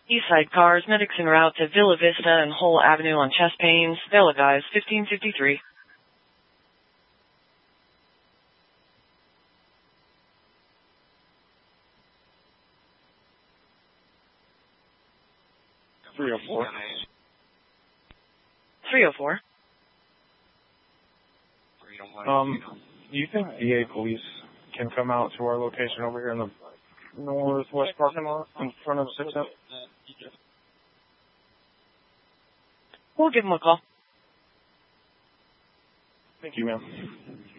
Eastside cars, medics en route to Villa Vista and Hull Avenue on chest pains. Villa guys, 1553. .304. 304. Do you think DA police can come out to our location over here in the northwest parking lot in front of 6 up? We'll give them a call. Thank you, ma'am.